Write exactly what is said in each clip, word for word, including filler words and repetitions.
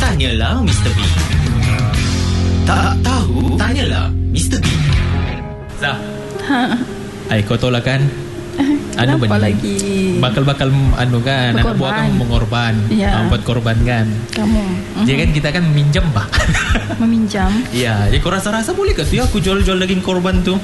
Tanyalah Mister B. Tak tahu, tanyalah Mister B. Zah. Ha. Ay, kau tahu lah kan? Anu Kenapa benih. lagi? Bakal-bakal anu kan, anak buah kamu mengorban, ya. uh, buat korban kan. Kamu. Jadi kan kita kan meminjam bah. Meminjam. Iya, jadi kau rasa-rasa boleh ke tu ya aku jual-jual daging korban tu?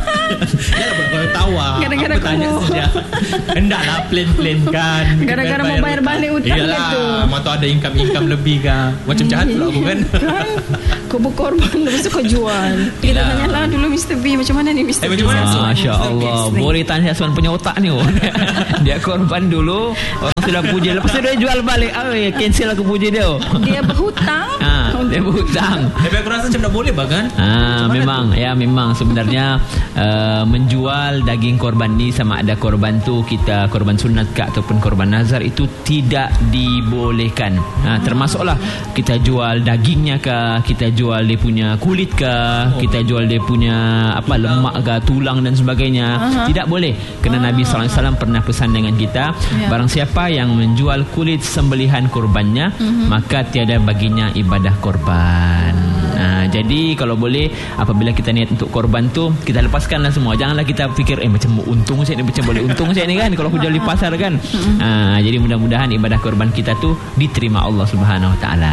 Ya lah, kau tahu ah. Gara-gara aku tanya kamu. saja. Hendaklah plain-plain kan. Gara-gara mau bayar balik utang Iyalah, gitu. mau tahu ada income-income lebih kah? Macam jahat pula aku kan. Kan? Kau berkorban, lepas tu kau jual. Kita Yalah. tanyalah dulu Mister B, macam mana ni Mister Eh, B? macam mana? Masya Allah. Boleh tanya Haswan punya otak ni. Oh. Dia korban dulu, orang sudah puji, lepas tu dia jual balik. Oh, ya, cancel aku puji dia. Dia berhutang. Ha, dia berhutang. Tapi aku rasa macam tak boleh bah kan? Ah, memang tu? ya memang sebenarnya uh, menjual daging korban ni sama ada korban tu kita korban sunat ke ataupun korban nazar itu tidak dibolehkan. Ah, termasuklah kita jual dagingnya ke, kita jual dia punya kulit ke, oh. kita jual dia punya apa tulang. lemak ke, tulang dan sebagainya. Uh-huh. Tidak boleh. Kerana uh-huh. Nabi sallallahu alaihi wasallam pernah pesan dengan kita, yeah. barang siapa yang menjual kulit sembelihan korbannya, uh-huh. maka tiada baginya ibadah korban. Nah, jadi kalau boleh apabila kita niat untuk korban tu kita lepaskanlah semua. Janganlah kita fikir eh macam untung saya ni, macam boleh untung saya ni kan kalau aku jual di pasar kan. Nah, jadi mudah-mudahan ibadah korban kita tu diterima Allah Subhanahu Wa Taala.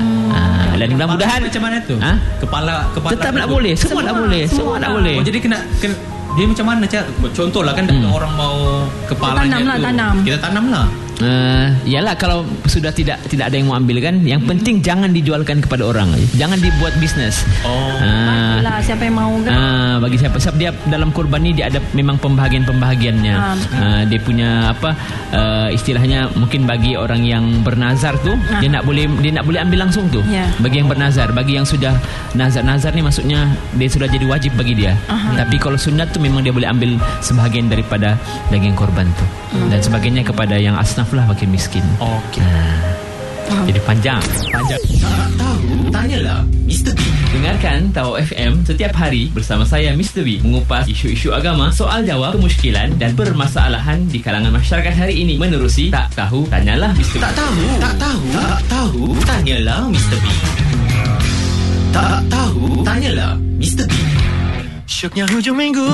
Ah, dan mudah-mudahan macam mana tu? Ha? Kepala kepala tetap nak boleh, semua nak boleh, semua nak boleh. Oh, jadi kena, kena dia macam mana cara? Contohlah kan hmm. orang mau kepalanya tanam lah, tu. tanam. Kita tanam lah. Uh, yalah kalau sudah tidak tidak ada yang mau ambil kan, yang hmm. penting jangan dijualkan kepada orang, jangan dibuat bisnes. Oh. Uh, Bagilah siapa yang mau kan. Uh, bagi siapa sebab dia dalam korban ni dia ada memang pembahagian-pembahagiannya. Uh, uh, dia punya apa uh, istilahnya mungkin bagi orang yang bernazar tu uh. dia nak boleh dia nak boleh ambil langsung tu. Yeah. Bagi yang bernazar, bagi yang sudah nazar-nazar ni maksudnya dia sudah jadi wajib bagi dia. Uh-huh. Tapi kalau sunat tu memang dia boleh ambil sebahagian daripada daging korban tu. Uh-huh. Dan sebagainya kepada yang asnaf lah bagi miskin. Okey. Nah, jadi panjang. Panjang. Tak tahu, tanyalah Mister B. Dengarkan Tahu F M setiap hari bersama saya Mister B mengupas isu-isu agama, soal jawab, kemusykilan dan permasalahan di kalangan masyarakat hari ini menerusi Tak Tahu Tanyalah Mister B. Tak tahu, tak tahu, tak tahu, tanyalah Mister B. Tak tahu, tanyalah Mister B. Syuknya hujung minggu.